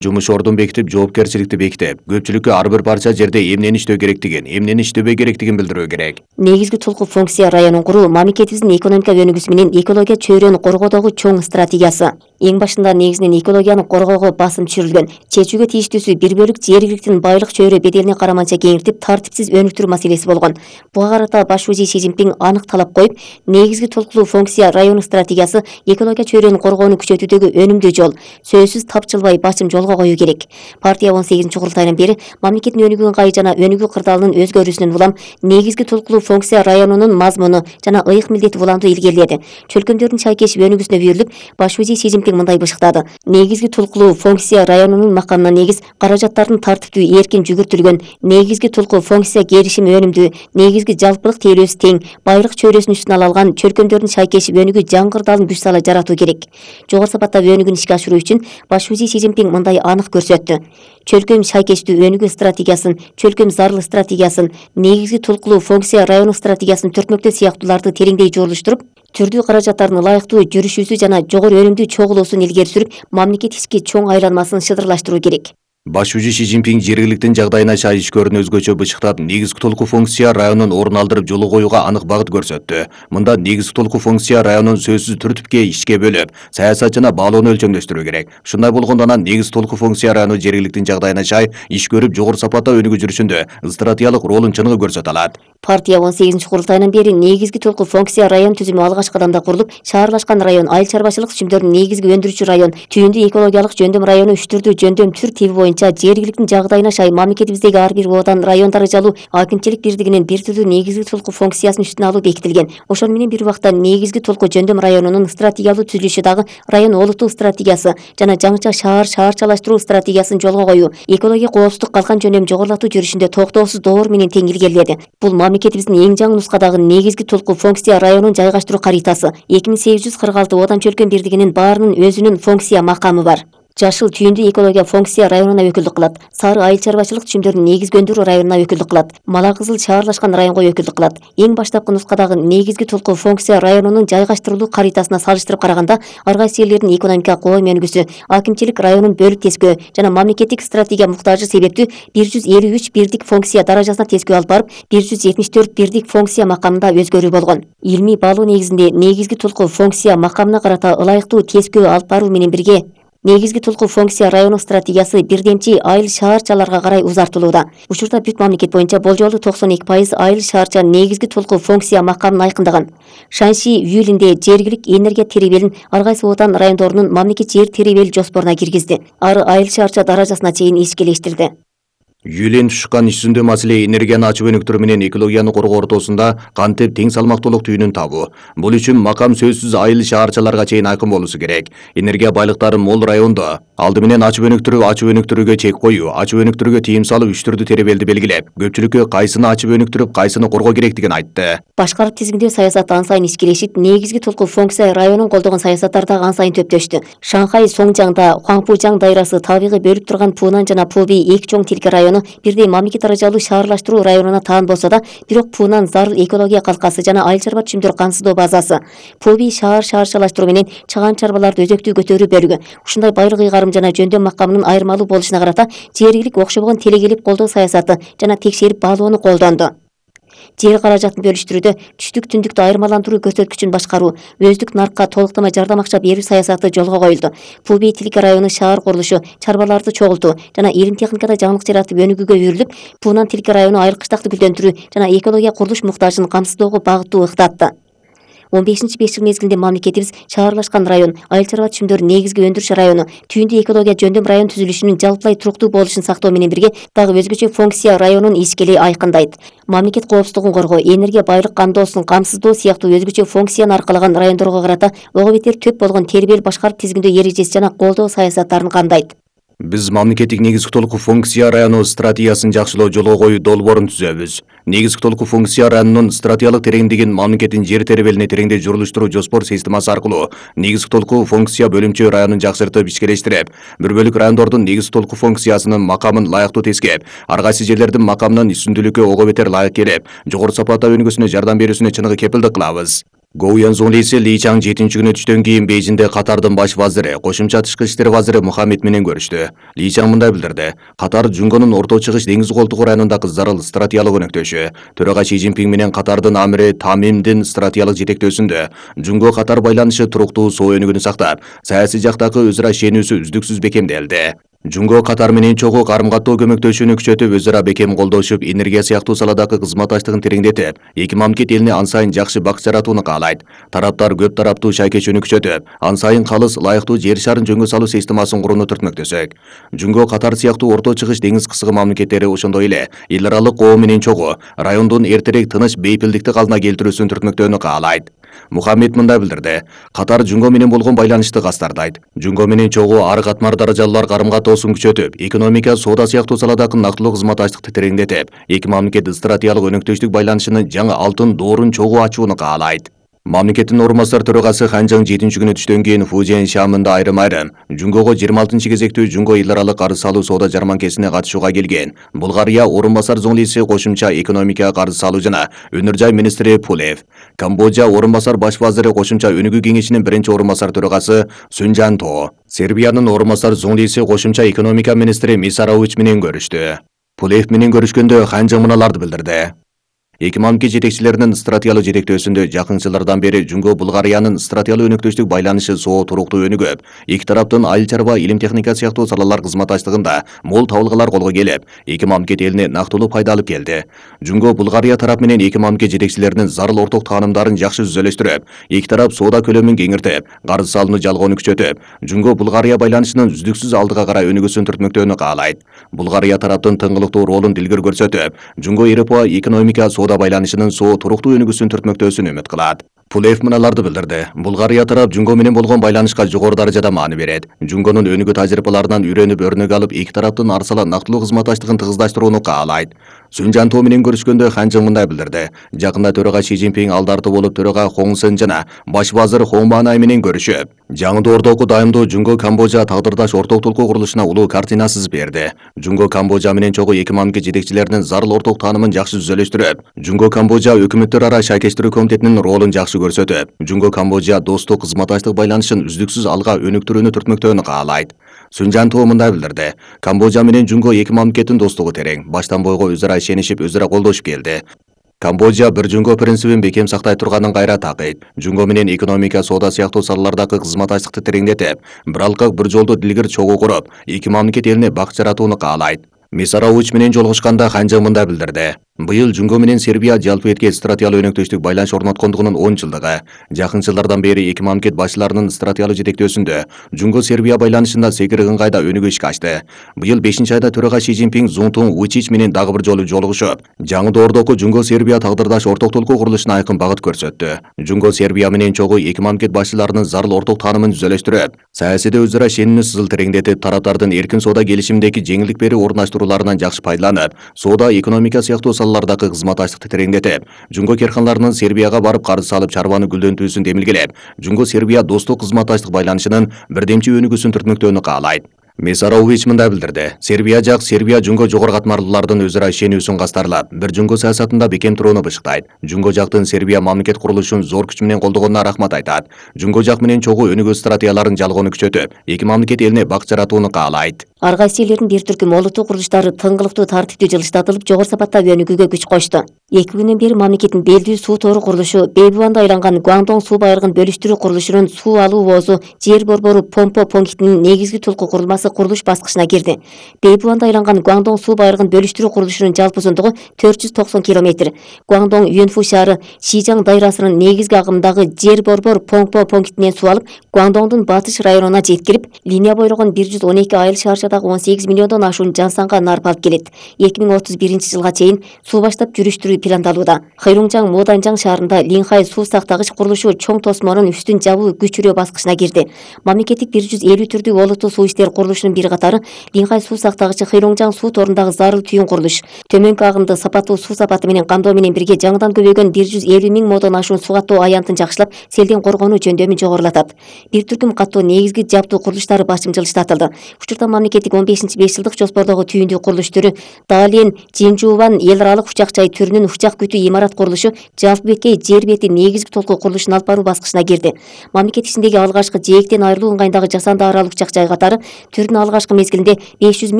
Жумуш ордун бекитип, жоопкерчиликти бекитип, көпчүлүккө ар бир парча жерде эмнени иштөө керектигин, эмнени иштебей керектигин билдирүү керек. Негизги толку функция районун куруу мамлекетибиздин экономика өнүгүүсү менен экология чөйрөнү коргоодогу чоң стратегиясы. Эң башында негизинен экологияны коргоого басым түшүрүлгөн. Чечүүгө тийиштүүсү бир бөлүк жергиликтин байлык чөйрө беделине караманча кеңиртип, тартипсиз өнүктүрүү маселеси болгон. Буга карата баш шүүжи Си Цзиньпин анык талап коюп, негизги толкулуу функция району стратегиясы экология чөйрөнү коргоону күчөтүүдөгү өнүмдүү жол, сөзсүз тапчылбай бачым жолго коюу керек. Партия 18-курултайдан бери мамлекеттин өнүгүү ыңгайы жана өнүгүү кырдаалынын өзгөрүүсүнөн улам негизги толкулуу функция районунун мазмуну жана ыйык милдети уламдуу илгериледи. Чөлкөмдөрдүн чайкешип өнүгүүсүнө бүйүрүлүп, баш шүүжи Си Цзиньпин мындай бышыктады. Негизги толкулуу функция районунун макамына негиз каражаттардын тартиптүү эркин жүгүртүлгөн, негизги толкуу функция келишими өнүмдүү, негизги жалпылык тейлөөсү тең, байлык чөйрөсүн үстүнө ала алган чөлкөмдөрдүн чайкешип өнүгүү жаңы кырдаалын күч сала жаратуу керек. Жогору сапаттагы өнүгүүнү ишке ашыруу үчүн баш шүүжи Си Цзиньпин мындай анык көрсөттү. Чөлкөм чайкечтүү өнүгүү стратегиясын, чөлкөм зарлы стратегиясын, негизги толкулуу функция району стратегиясын төртмөктөө сыяктууларды тереңдей жолуштуруп, түрдүү каражаттардын ылайыктуу жүрүшүүсү жана жогору өнүмдүү чогулуусун илгери сүрүп, мамлекет ички чоң айланмасын шыдырлаштыруу керек. Баш шүүжи Си Цзиньпин жергиликтин жагдайына чай ишкөрүн өзгөчө бышыктап, негизги толку функция районун орун алдырып жолу коюуга анык багыт көрсөттү. Мында негизги толку функция районун сөзсүз түртүпкө ишке бөлүп, саясат жана баалоону өлчөмдөштүрүү керек. Ушундай болгондо анан негизги толку функция району жергиликтин жагдайына чай иш көрүп, жогору сапатта өнүгүү жүрүшүндө стратегиялык ролун чыныгы көрсөтө алат. Партия 18-курултайынан бери негизги толку функция район түзүмү алгачкы кадамда курулуп, шаарлашкан район, айыл чарбачылык түчүмдөрүнүн негизги өндүрүүчү район, түйүндү экологиялык жөндөм району үч түрдүү жөндөм түр тиби боюнча жергиликтин жагдайына шай мамлекетибиздеги ар бир оодан район даражалуу акимчилик бирдигинин бир түрдүү негизги толку функциясын үстүнө алуу бекитилген. Ошону менен бир убакта негизги толку жөндөм районунун стратегиялуу түзүлүшү дагы район олуттуу стратегиясы жана жаңыча шаарчалаштыруу стратегиясын жолго коюу, экология коопсуздук калкан жөндөм жогорулатуу жүрүшүндө токтоосуз доор менен тең илгериледи. Бул мамлекетибиздин эң жаңы нускадагы негизги толку функция районун жайгаштыруу каритасы. 2846 оодан чөлкөм бирдигинин баарынын өзүнүн функция макамы бар. Жашыл түйүндү экология функция районуна өкүлдүк кылат. Сары айыл чарбачылык түчүмдөрүнүн негизги өндүрүү районуна өкүлдүк кылат. Мала кызыл шаарлашкан районго өкүлдүк кылат. Эң баштапкы нускадагы негизги толку функция районунун жайгаштырылуу каритасына салыштырып караганда, ар кайсы жерлердин экономика коом өнүгүүсү, акимчилик районун бөлүп тескөө жана мамлекеттик стратегия муктажы себептүү 153 бирдик функция даражасына тескөө алып барып, 174 бирдик функция макамында өзгөрүү болгон. Илмий баалоо негизинде негизги толку функция макамына карата ылайыктуу тескөө алып баруу менен бирге негизги толку функция району стратегиясы бирдемчи айыл шаарчаларга карай узартылууда. Учурда бүт мамлекет боюнча болжолу 92% айыл шаарча негизги толку функция макамын айкындаган. Шаньши июлинде жергилик энергия теребелин ар кайсы оодан райондорунун мамлекет жер теребели жоспоруна киргизди. Ары айыл шаарча даражасына чейин ишкелештирди. Юлен тушкан ичсиндүү маселе энергияны ачып өнүктүрүү менен экологияны коргоо ортосунда кантип тең салмактуулук түйүнүн табуу. Бул үчүн макам сөзсүз айыл шаарчаларга чейин айкын болуусу керек. Энергия байлыктары мол райондо алды менен ачып өнүктүрүүгө чек коюу, ачып өнүктүрүүгө тыйым салып 3 түрдүү теребелди белгилеп, көпчүлүккө кайсыны ачып өнүктүрүп, кайсыны коргоо керектигин айтты. Башкарып тизгиндөө саясаты ан сайын ишкелешип, негизги толку функция районун колдогон саясаттар дагы ан сайын төптөштү. Шанхай Соңжаңда Хуаңпужаң дайрасы табигый бөлүп турган Пунан жана Пуби эки чоң тилке району бирдей мамлекет даражалуу шаарлаштыруу районуна таан болсо да, бирок Пунан зарыл экология калкасы жана айыл чарба түчүмдөр камсыздоо базасы. Пуби шаарчалаштыруу менен чыган чарбаларды өзөктүү көтөрүү бөлүгү. Ушундай байлык ыйгарым жана жөндөм макамынын айырмалуу болушуна карата жергилик окшобогон телегелип колдоо саясаты жана текшерип баалоону колдонду. Жер каражатын бөлүштүрүүдө түштүк түндүктү айырмаландыруу көрсөткүчүн башкаруу, өздүк наркка толуктама жардам акча берүү саясаты жолго коюлду. Пуби тилке району шаар курулушу, чарбаларды чогултуу жана илим техникада жаңылык жаратып өнүгүүгө үйрүлүп, Пунан тилке району айыл кыштакты гүлдөндүрүү жана экология курулуш муктажын камсыздоого багыттуу ыктатты. 15-5 жыл мезгилинде мамлекетибиз шаарлашкан район, айыл чарба түчүмдөрүнүн негизги өндүрүш району, түйүндү экология жөндөм район түзүлүшүнүн жалпылай туруктуу болушун сактоо менен бирге дагы өзгөчө функция районун ишкелей айкындайт. Мамлекет коопсуздугун коргоо, энергия байлык кандоосун камсыздоо сыяктуу өзгөчө функцияны аркалаган райондорго карата ого бетер төп болгон тербел башкарып тизгиндөө эрежеси жана колдоо саясаттарын камдайт. Биз мамлекеттик негизги толку функция району стратегиясын жакшылоо жолго коюу долбоорун түзөбүз. Негизги толку функция районунун стратегиялык тереңдигин мамлекеттин жер теребелине тереңдей журулуштуруу жоспор системасы аркылуу негизги толку функция бөлүмчө районун жакшыртып ишкелештирип, бир бөлүк райондордун негизги толку функциясынын макамын лайыктуу тескеп, ар кайсы жерлердин макамынын үстүндүүлүккө ого бетер лайык келип, жогору сапатта өнүгүүсүнө жардам берүүсүнө чыныгы кепилдик кылабыз. Гоуян зонлиси Ли Чаң 7 күнү түштөн кийин Бейжинде Катардын баш вазири, кошумча тышкы иштер вазири Мухаммед менен көрүштү. Ли Чаң мындай билдирди: Катар Жунгонун Орто Чыгыш деңиз колтугу районундагы зарыл стратегиялык өнөктөшү. Төрага Си Цзиньпин менен Катардын амири Тамимдин стратегиялык жетектөөсүндө Жунго Катар байланышы туруктуу соо өнүгүүнү сактап, саясий жактагы өз ара ишенүүсү үздүксүз бекемделди. Жунго Катар менен чогуу карым-каттоо көмөктөшүүнү күчөтүп, өз ара бекем колдошуп, энергия сыяктуу саладагы кызматташтыгын тереңдетип, эки мамлекет элине ан сайын жакшы бак жаратууну каалайт. Тараптар көп тараптуу шайкечүүнү күчөтүп, ан сайын калыс, лайыктуу жер шарын жөнгө салуу системасын курууну түртмөктөсөк. Жунго Катар сыяктуу Орто Чыгыш деңиз кысыгы мамлекеттери ошондой эле эл аралык коом менен чогуу райондун эртерээк тыныч бейпилдикти калдына келтирүүсүн түртмөктөөнү каалайт. Мухаммед мындай билдирди: Катар Жунго менен болгон байланышты кастардайт. Жунго менен чогуу ар катмар даражалуулар карым-каттоосун күчөтүп, экономика, соода сыяктуу саладагы нактылуу кызматташтыкты тереңдетип, эки мамлекет стратегиялык өнөктөштүк байланышынын жаңы алтын доорун чогуу ачууну каалайт. Мамлекеттин орун басар төрагасы Хан Чжаң 7 күнү түштөн кийин Фужиан шаамында айрым Жунгого 26 кезектүү Жунго эл аралык карыз салуу соода жарманкесине катышууга келген. Булгария орун басар зонлиси кошумча экономика, карыз салуу жана өнөр жай министри Пулев. Камбоджа орун басар баш вазири кошумча өнүгүү кеңешинин биринчи орун басар төрагасы Сүнжан То. Сербиянын орун басар зонлиси кошумча экономика министри Мисарович менен көрүштү. Пулев менен көрүшкөндө Хан Чжаң мыналарды билдирди: Эки мамлекет жетекчилеринин стратегиялык жетектөөсүндө жакын жылдардан бери Жунго Булгариянын стратегиялык өнөктөштүк байланышы соо туруктуу өнүгүп, эки тараптын айыл чарба, илим техника сыяктуу салалар кызматташтыгында мол табылгалар колго келип, эки мамлекет элине нактылуу пайда алып келди. Жунго Булгария тарап менен эки мамлекет жетекчилеринин зарыл орток таанымдарын жакшы түзөлөштүрүп, эки тарап соода көлөмүн кеңиртип, карыз салууну жалгоону күчөтүп, Жунго Булгария байланышынын үздүксүз алдыга карай өнүгүүсүн түртмөктөөнү каалайт. Булгария тараптын тыңгылыктуу ролун дилгер көрсөтүп, Жунго Европа экономика, соода байланышынын соо туруктуу өнүгүүсүн түртмөктөөсүн үмүт кылат. Пулев мыналарды билдирди: Булгария тарап Жунго менен болгон байланышка жогору даражада маани берет. Жунгонун өнүгүү тажрыйбаларынан үйрөнүп өрнөк алып, эки тараптын арсала нактылуу кызматташтыгын тыгыздаштырууну каалайт. Сүнжан То менен көрүшкөндө Хан Чжаң мындай билдирди: Жакында төрага Си Цзиньпин алдарты болуп, төрага Хong Сен жана баш вазир Хong Манай менен көрүшүп, жаңы доордогу дайымдуу Жунго Камбоджа тагдырдаш орток толкуу курулушуна улуу картина сызып берди. Жунго Камбоджа менен чогуу эки мамлекет жетекчилеринин зарыл орток таанымын жакшы түзөлөштүрүп, Жунго Камбоджа өкмөттөр ара шайкештирүү комитетинин ролун жакшы көрсөтүп, Жунго Камбоджа достук кызматташтык байланышын үздүксүз алга өнүктүрүүнү түртмөктөөнү каалайт. Сүнжан То мындай билдирди: Камбоджа менен Жунго эки мамлекеттин достугу терең, баштан бойго өз ара ишенишип, өз ара колдошуп келди. Камбоджа бир Жунго принцибин бекем сактай турганын кайра такыйт. Жунго менен экономика, соода сыяктуу салалардагы кызматташтыкты тереңдетип, бир алкак бир жолду дилгер чогуу куруп, эки мамлекет элине бак жаратууну каалайт. Мисарович менен жолугушканда Хан Чжаң мындай билдирди: Быйыл Жунго менен Сербия жалпы эрке стратегиялык өнөктөштүк байланыш орноткондугунун 10 жылдыгы. Жакын жылдардан бери эки мамлекет башчыларынын стратегиялык жетектөөсүндө Жунго Сербия байланышында секир ыңгайда өнүгүү ишке ашты. Быйыл 5-айда төрага Си Цзиньпин Зунтун Вучич менен дагы бир жолу жолугушуп, жаңы доордогу Жунго Сербия тагдырдаш орток толкуу курулушуна айкын багыт көрсөттү. Жунго Сербия менен чогуу эки мамлекет башчыларынын зарыл орток таанымын түзөлөштүрүп, саясийде өз ара ишенимди сызыл тереңдетип, тараптардын эркин соода келишиминдеги жеңилдик берүү орнуштурууларынан жакшы пайдаланып, соода, экономика сыяктуу салалардагы кызматташтыкты тереңдетип, Жунго керканларынын Сербияга барып карыз салып чарбаны гүлдөнтүүсүн демилгелеп, Жунго Сербия достук кызматташтык байланышынын бирдемчи өнүгүүсүн түртмөктөөнү каалайт. Мисарович мындай билдирди: Сербия жак Сербия Жунго жогору катмарлуулардын өз ара ишенүүсүн кастарлап, бир Жунго саясатында бекем турууну бышыктайт. Жунго жактын Сербия мамлекет курулушун зор күч менен колдогонуна рахмат айтат. Жунго жак менен чогуу өнүгүү стратегияларын жалгоону күчөтүп, эки мамлекет элине бак жаратууну каалайт. Ар кайсы элдердин бир түркүм олуттуу курулуштары тыңгылыктуу тартиптүү жылыштатылып, жогору сапаттагы өнүгүүгө күч кошту. 2 күндөн бери мамлекеттин белдүү суу тору курулушу, Бейбуанда айланган Гуандong суу байырыгын бөлүштүрүү курулушунун суу алуу воозу жер борбору помпа пунктинин негизги толку курулмасы курулуш баскычына кирди. Бейбуанда айланган Гуандong суу байырыгын бөлүштүрүү курулушунун жалпы узундугу 490 км. Гуандong Юнфу шаары Шижаң дайрасынын негизги агымдагы жер борбор помпа пунктинен суу алып, Гуандоңдун батыш районуна жеткирип, линия бойлогон 112 айыл шаарчадагы 18 миллиондон ашуун жан санга нарп алып келет. 2031-жылга чейин суу баштап жүрүштүрүү пландалууда. Хайруңжаң Моданжаң шаарында Линхай суу сактагыч курулушу чоң тосмонун үстүн жабуу күчүрөө баскычына кирди. Мамлекеттик 150 түрдүү олуттуу суу иштер курулушунун бир катары Линхай суу сактагычы Хайруңжаң суу торундагы зарыл түйүн курулуш. Төмөнкү агымды сапаттуу суу сапаты менен камдоо менен бирге жаңыдан көбөйгөн 150 миң модон ашуун суу каттоо аянтын жакшылап, селден коргонуу жөндөмүн жогорулатат. Бир түркүм каттоо негизги жабдуу курулуштары башым жылыштатылды. Учурда мамлекеттик 15-5 жылдык жоспордогу түйүндүү курулуш түрү Далин Жинжуван эл аралык учак жай түрүнүн учак күтүү имарат курулушу жалпы бетке жер бети негизги толкуу курулушун алып баруу баскычына кирди. Мамлекет ичиндеги алгачкы жээктен айрылуу ыңгайындагы жасанды арал учак жай катары түрдүн алгачкы мезгилинде 500